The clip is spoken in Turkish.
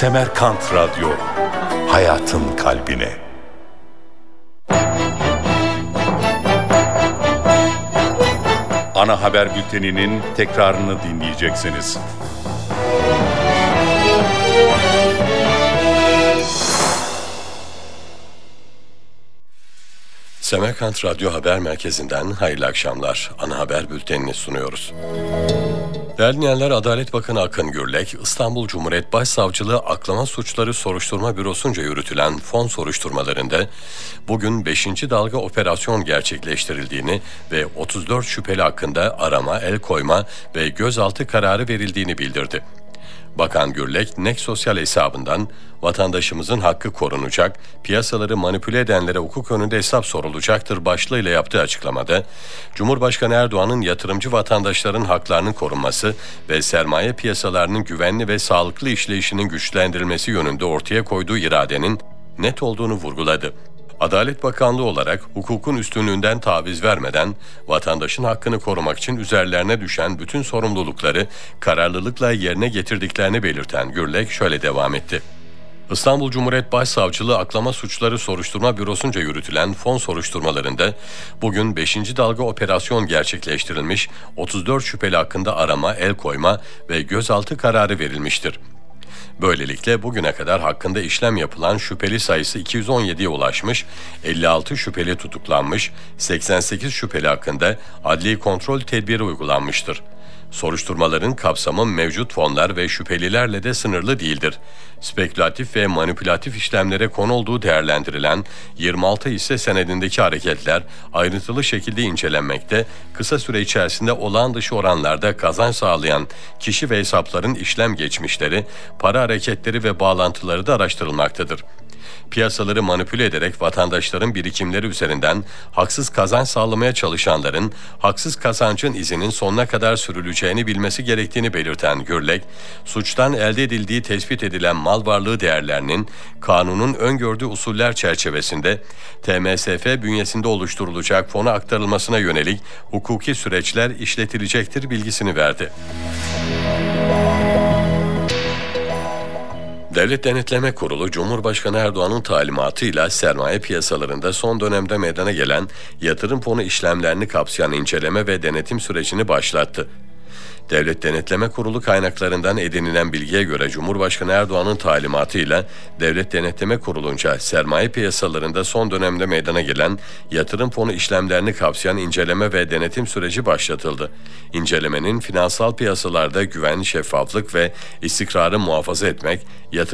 Semerkant Radyo, hayatın kalbine. Ana haber bülteninin tekrarını dinleyeceksiniz. Semerkant Radyo Haber Merkezi'nden hayırlı akşamlar. Ana haber bültenini sunuyoruz. Değerli dinleyenler, Adalet Bakanı Akın Gürlek, İstanbul Cumhuriyet Başsavcılığı Aklama Suçları Soruşturma Bürosu'nca yürütülen fon soruşturmalarında bugün 5. dalga operasyon gerçekleştirildiğini ve 34 şüpheli hakkında arama, el koyma ve gözaltı kararı verildiğini bildirdi. Bakan Gürlek, Nek Sosyal hesabından vatandaşımızın hakkı korunacak, piyasaları manipüle edenlere hukuk önünde hesap sorulacaktır başlığıyla yaptığı açıklamada, Cumhurbaşkanı Erdoğan'ın yatırımcı vatandaşların haklarının korunması ve sermaye piyasalarının güvenli ve sağlıklı işleyişinin güçlendirilmesi yönünde ortaya koyduğu iradenin net olduğunu vurguladı. Adalet Bakanlığı olarak hukukun üstünlüğünden taviz vermeden vatandaşın hakkını korumak için üzerlerine düşen bütün sorumlulukları kararlılıkla yerine getirdiklerini belirten Gürlek şöyle devam etti. İstanbul Cumhuriyet Başsavcılığı Aklama Suçları Soruşturma Bürosu'nca yürütülen fon soruşturmalarında bugün 5. dalga operasyon gerçekleştirilmiş, 34 şüpheli hakkında arama, el koyma ve gözaltı kararı verilmiştir. Böylelikle bugüne kadar hakkında işlem yapılan şüpheli sayısı 217'ye ulaşmış, 56 şüpheli tutuklanmış, 88 şüpheli hakkında adli kontrol tedbiri uygulanmıştır. Soruşturmaların kapsamı mevcut fonlar ve şüphelilerle de sınırlı değildir. Spekülatif ve manipülatif işlemlere konu olduğu değerlendirilen 26 hisse senedindeki hareketler ayrıntılı şekilde incelenmekte, kısa süre içerisinde olağan dışı oranlarda kazanç sağlayan kişi ve hesapların işlem geçmişleri, para hareketleri ve bağlantıları da araştırılmaktadır. Piyasaları manipüle ederek vatandaşların birikimleri üzerinden haksız kazanç sağlamaya çalışanların haksız kazancın izinin sonuna kadar sürüleceğini bilmesi gerektiğini belirten Gürlek, suçtan elde edildiği tespit edilen mal varlığı değerlerinin kanunun öngördüğü usuller çerçevesinde TMSF bünyesinde oluşturulacak fona aktarılmasına yönelik hukuki süreçler işletilecektir bilgisini verdi. Devlet Denetleme Kurulu, Cumhurbaşkanı Erdoğan'ın talimatıyla sermaye piyasalarında son dönemde meydana gelen yatırım fonu işlemlerini kapsayan inceleme ve denetim sürecini başlattı. Devlet Denetleme Kurulu kaynaklarından edinilen bilgiye göre Cumhurbaşkanı Erdoğan'ın talimatıyla Devlet Denetleme Kurulu'nca sermaye piyasalarında son dönemde meydana gelen yatırım fonu işlemlerini kapsayan inceleme ve denetim süreci başlatıldı. İncelemenin finansal piyasalarda güven, şeffaflık ve istikrarı muhafaza etmek, yatırım